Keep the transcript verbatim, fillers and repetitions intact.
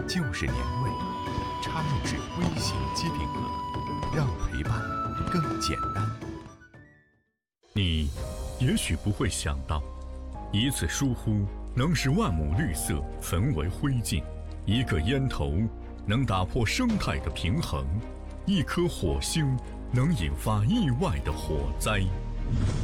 就是年味，插入式微型机顶盒，让陪伴更简单。 你也许不会想到，一次疏忽能使万亩绿色焚为灰烬，一个烟头能打破生态的平衡，一颗火星能引发意外的火灾。